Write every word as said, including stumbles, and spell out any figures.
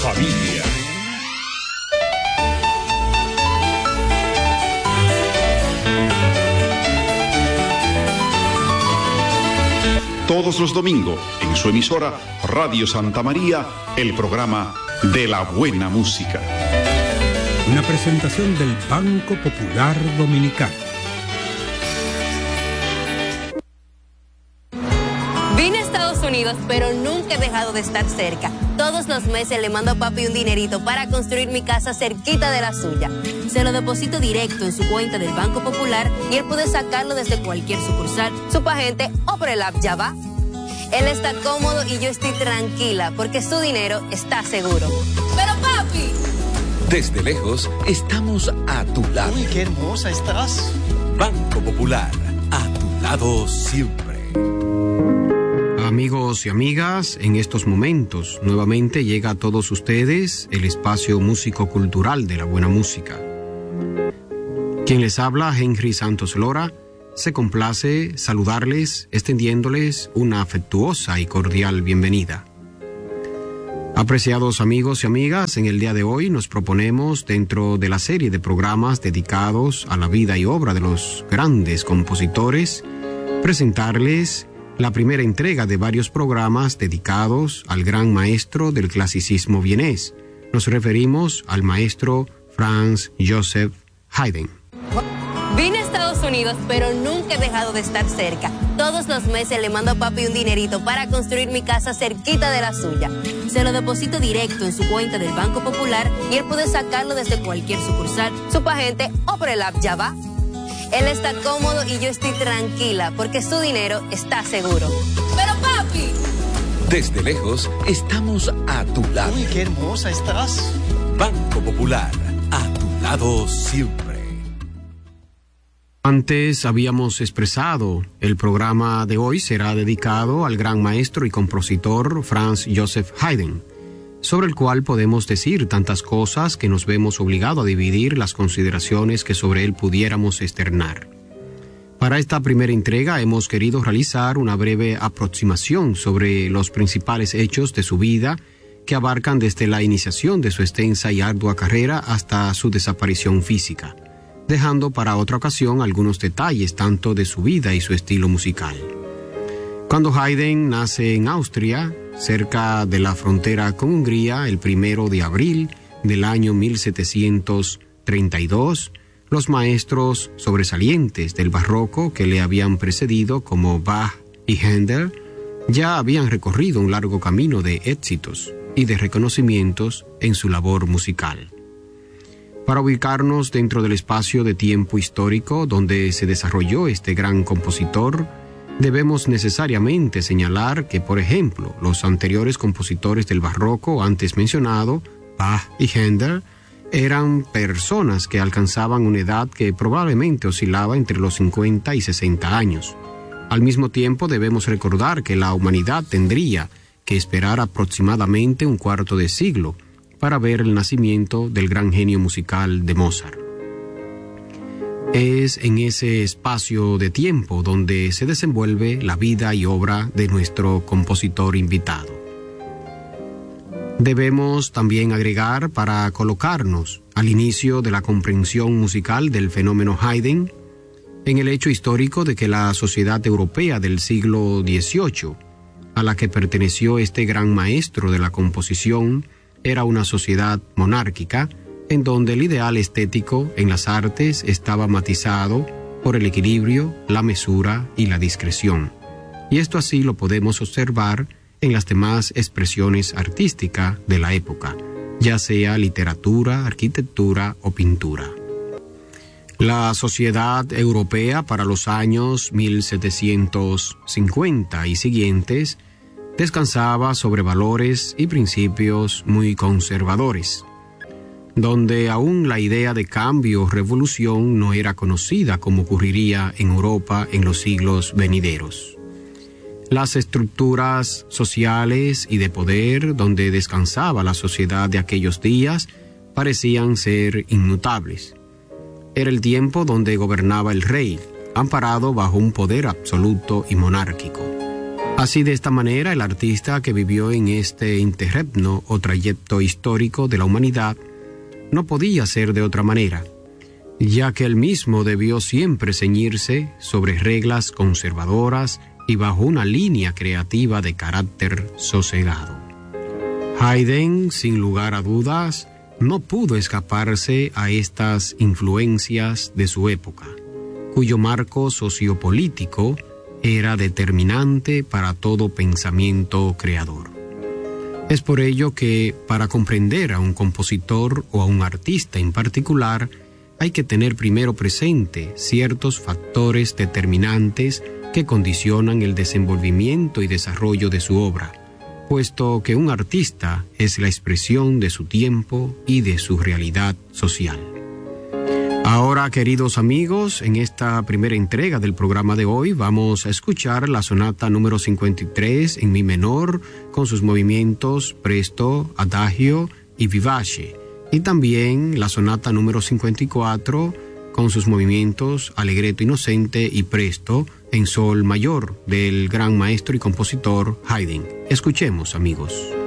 familia. Todos los domingos, en su emisora Radio Santa María, el programa de la buena música. Una presentación del Banco Popular Dominicano. Vine a Estados Unidos, pero nunca he dejado de estar cerca. Todos los meses le mando a papi un dinerito para construir mi casa cerquita de la suya. Se lo deposito directo en su cuenta del Banco Popular y él puede sacarlo desde cualquier sucursal, subagente o por el app Ya Va. Él está cómodo y yo estoy tranquila porque su dinero está seguro. ¡Pero papi! Desde lejos, estamos a tu lado. ¡Uy, qué hermosa estás! Banco Popular, a tu lado siempre. Amigos y amigas, en estos momentos nuevamente llega a todos ustedes el espacio músico-cultural de la buena música. Quien les habla, Henry Santos Lora, se complace saludarles extendiéndoles una afectuosa y cordial bienvenida. Apreciados amigos y amigas, en el día de hoy nos proponemos, dentro de la serie de programas dedicados a la vida y obra de los grandes compositores, presentarles la primera entrega de varios programas dedicados al gran maestro del clasicismo vienés. Nos referimos al maestro Franz Joseph Haydn. Vine a Estados Unidos, pero nunca he dejado de estar cerca. Todos los meses le mando a papi un dinerito para construir mi casa cerquita de la suya. Se lo deposito directo en su cuenta del Banco Popular y él puede sacarlo desde cualquier sucursal, subagente o por el app Ya Va. Él está cómodo y yo estoy tranquila porque su dinero está seguro. ¡Pero papi! Desde lejos, estamos a tu lado. ¡Uy, qué hermosa estás! Banco Popular, a tu lado siempre. Antes habíamos expresado, el programa de hoy será dedicado al gran maestro y compositor Franz Joseph Haydn, sobre el cual podemos decir tantas cosas que nos vemos obligados a dividir las consideraciones que sobre él pudiéramos externar. Para esta primera entrega hemos querido realizar una breve aproximación sobre los principales hechos de su vida que abarcan desde la iniciación de su extensa y ardua carrera hasta su desaparición física, dejando para otra ocasión algunos detalles tanto de su vida y su estilo musical. Cuando Haydn nace en Austria, cerca de la frontera con Hungría, el primero de abril del año mil setecientos treinta y dos, los maestros sobresalientes del barroco que le habían precedido, como Bach y Händel, ya habían recorrido un largo camino de éxitos y de reconocimientos en su labor musical. Para ubicarnos dentro del espacio de tiempo histórico donde se desarrolló este gran compositor, debemos necesariamente señalar que, por ejemplo, los anteriores compositores del barroco antes mencionado, Bach y Händel, eran personas que alcanzaban una edad que probablemente oscilaba entre los cincuenta y sesenta años. Al mismo tiempo debemos recordar que la humanidad tendría que esperar aproximadamente un cuarto de siglo para ver el nacimiento del gran genio musical de Mozart. Es en ese espacio de tiempo donde se desenvuelve la vida y obra de nuestro compositor invitado. Debemos también agregar, para colocarnos al inicio de la comprensión musical del fenómeno Haydn, en el hecho histórico de que la sociedad europea del siglo dieciocho, a la que perteneció este gran maestro de la composición, era una sociedad monárquica en donde el ideal estético en las artes estaba matizado por el equilibrio, la mesura y la discreción. Y esto así lo podemos observar en las demás expresiones artísticas de la época, ya sea literatura, arquitectura o pintura. La sociedad europea para los años mil setecientos cincuenta y siguientes descansaba sobre valores y principios muy conservadores, donde aún la idea de cambio o revolución no era conocida como ocurriría en Europa en los siglos venideros. Las estructuras sociales y de poder donde descansaba la sociedad de aquellos días parecían ser inmutables. Era el tiempo donde gobernaba el rey, amparado bajo un poder absoluto y monárquico. Así, de esta manera, el artista que vivió en este interregno o trayecto histórico de la humanidad no podía ser de otra manera, ya que él mismo debió siempre ceñirse sobre reglas conservadoras y bajo una línea creativa de carácter sosegado. Haydn, sin lugar a dudas, no pudo escaparse a estas influencias de su época, cuyo marco sociopolítico era determinante para todo pensamiento creador. Es por ello que, para comprender a un compositor o a un artista en particular, hay que tener primero presente ciertos factores determinantes que condicionan el desenvolvimiento y desarrollo de su obra, puesto que un artista es la expresión de su tiempo y de su realidad social. Ahora, queridos amigos, en esta primera entrega del programa de hoy vamos a escuchar la sonata número cincuenta y tres en mi menor, con sus movimientos presto, adagio y vivace, y también la sonata número cincuenta y cuatro con sus movimientos allegretto inocente y presto en sol mayor del gran maestro y compositor Haydn. Escuchemos, amigos.